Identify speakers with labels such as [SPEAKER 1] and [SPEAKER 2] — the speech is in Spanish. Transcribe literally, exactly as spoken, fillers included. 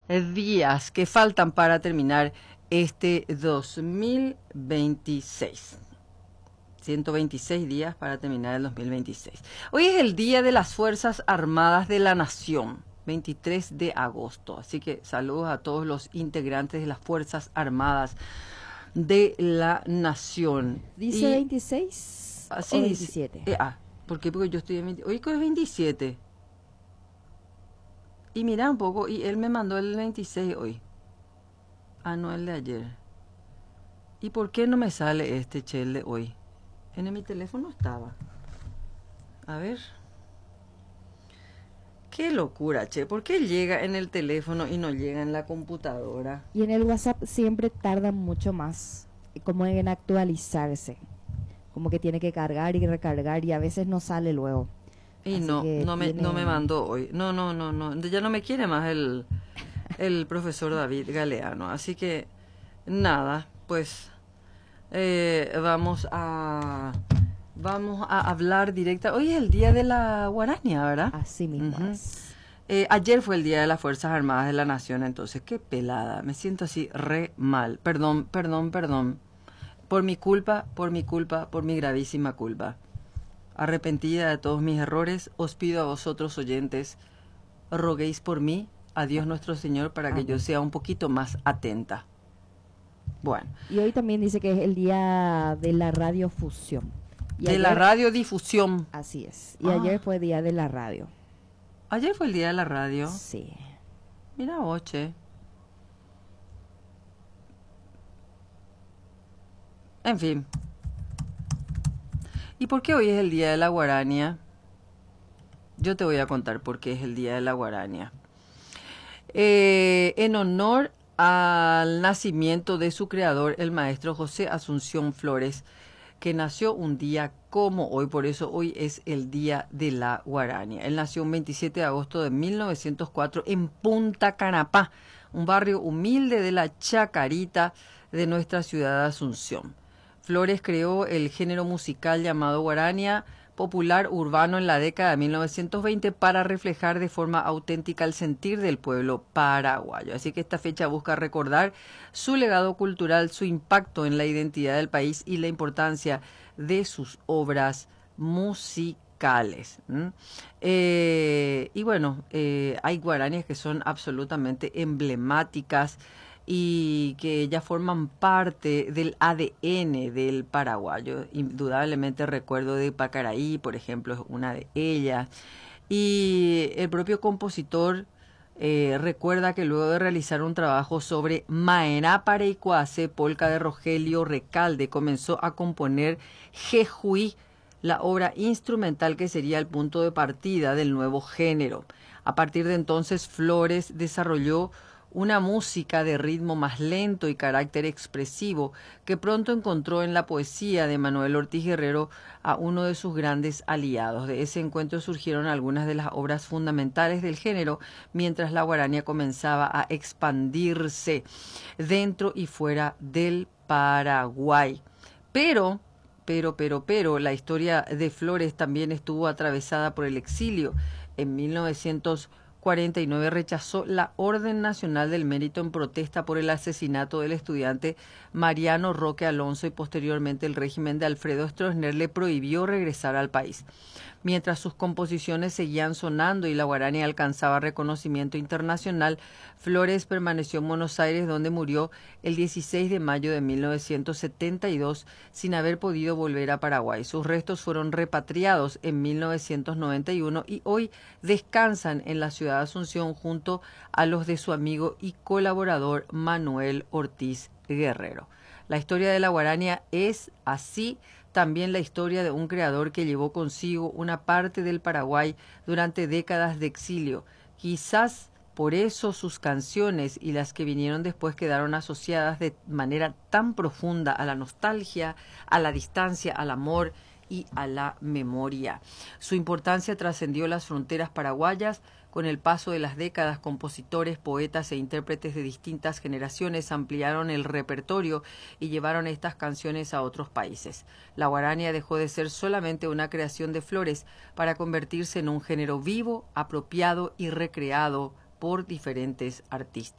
[SPEAKER 1] días que faltan para terminar este dos mil veintiséis. ciento veintiséis días para terminar el dos mil veintiséis. Hoy es el Día de las Fuerzas Armadas de la Nación, veintitrés de agosto. Así que saludos a todos los integrantes de las Fuerzas Armadas de la Nación.
[SPEAKER 2] ¿Dice
[SPEAKER 1] y,
[SPEAKER 2] veintiséis
[SPEAKER 1] así
[SPEAKER 2] o
[SPEAKER 1] dice,
[SPEAKER 2] veintisiete?
[SPEAKER 1] Eh, ah, ¿por qué? Porque yo estoy en veinte. Hoy es veintisiete. Y mira un poco, y él me mandó el veintiséis hoy. Ah, no, el de ayer. ¿Y por qué no me sale este chel de hoy? En mi teléfono estaba. A ver. Qué locura, che. ¿Por qué llega en el teléfono y no llega en la computadora?
[SPEAKER 2] Y en el WhatsApp siempre tarda mucho más, como en actualizarse. Como que tiene que cargar y recargar y a veces no sale luego.
[SPEAKER 1] Y
[SPEAKER 2] Así
[SPEAKER 1] no,
[SPEAKER 2] que
[SPEAKER 1] no me,
[SPEAKER 2] tiene-
[SPEAKER 1] no me mandó hoy. No, no, no, no. Ya no me quiere más el, el profesor David Galeano. Así que, nada, pues eh, vamos a vamos a hablar directa. Hoy es el día de la Guarania, ¿verdad?
[SPEAKER 2] Así mismo
[SPEAKER 1] Ujú.
[SPEAKER 2] es.
[SPEAKER 1] Eh, ayer fue el día de las Fuerzas Armadas de la Nación, entonces qué pelada. Me siento así re mal. Perdón, perdón, perdón. Por mi culpa, por mi culpa, por mi gravísima culpa. Arrepentida de todos mis errores, os pido a vosotros oyentes, roguéis por mí, a Dios nuestro Señor, para que
[SPEAKER 2] Amén.
[SPEAKER 1] yo sea un poquito más atenta. Bueno,
[SPEAKER 2] Y hoy también dice que es el día de la radiofusión. Y
[SPEAKER 1] de la
[SPEAKER 2] ayer-
[SPEAKER 1] radiodifusión.
[SPEAKER 2] Así es. Y
[SPEAKER 1] Ah.
[SPEAKER 2] ayer fue día de la radio.
[SPEAKER 1] Ayer fue el día de la radio.
[SPEAKER 2] Sí.
[SPEAKER 1] Mira vos, che. En fin. ¿Y por qué hoy es el día de la Guarania? Yo te voy a contar por qué es el día de la Guarania. Eh, en honor al nacimiento de su creador, el maestro José Asunción Flores, que nació un día como hoy, por eso hoy es el día de la Guarania. Él nació un veintisiete de agosto de mil novecientos cuatro en Punta Canapá, un barrio humilde de la Chacarita de nuestra ciudad de Asunción. Flores creó el género musical llamado guarania, popular urbano en la década de mil novecientos veinte para reflejar de forma auténtica el sentir del pueblo paraguayo. Así que esta fecha busca recordar su legado cultural, su impacto en la identidad del país y la importancia de sus obras musicales. ¿Mm? Eh, y bueno, eh, hay guaranías que son absolutamente emblemáticas y que ya forman parte del A D N del paraguayo. Indudablemente recuerdo de Pacaraí, por ejemplo, es una de ellas. Y el propio compositor eh, recuerda que luego de realizar un trabajo sobre Maena Pareicuase, polca de Rogelio Recalde, comenzó a componer Jejuí, la obra instrumental que sería el punto de partida del nuevo género. A partir de entonces, Flores desarrolló una música de ritmo más lento y carácter expresivo que pronto encontró en la poesía de Manuel Ortiz Guerrero a uno de sus grandes aliados. De ese encuentro surgieron algunas de las obras fundamentales del género, mientras la guarania comenzaba a expandirse dentro y fuera del Paraguay. Pero, pero, pero, pero, la historia de Flores también estuvo atravesada por el exilio. En mil novecientos cuarenta y nueve rechazó la Orden Nacional del Mérito en protesta por el asesinato del estudiante Mariano Roque Alonso y posteriormente el régimen de Alfredo Stroessner le prohibió regresar al país. Mientras sus composiciones seguían sonando y la guarania alcanzaba reconocimiento internacional, Flores permaneció en Buenos Aires, donde murió el dieciséis de mayo de mil novecientos setenta y dos sin haber podido volver a Paraguay. Sus restos fueron repatriados en mil novecientos noventa y uno y hoy descansan en la ciudad de Asunción junto a los de su amigo y colaborador Manuel Ortiz Guerrero. La historia de la guarania es así también la historia de un creador que llevó consigo una parte del Paraguay durante décadas de exilio. Quizás por eso sus canciones y las que vinieron después quedaron asociadas de manera tan profunda a la nostalgia, a la distancia, al amor y a la memoria. Su importancia trascendió las fronteras paraguayas. Con el paso de las décadas, compositores, poetas e intérpretes de distintas generaciones ampliaron el repertorio y llevaron estas canciones a otros países. La guarania dejó de ser solamente una creación de Flores para convertirse en un género vivo, apropiado y recreado por diferentes artistas.